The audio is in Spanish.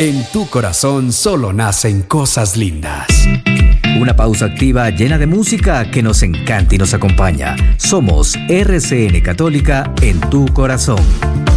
En tu corazón solo nacen cosas lindas. Una pausa activa llena de música que nos encanta y nos acompaña. Somos RCN Católica en tu corazón.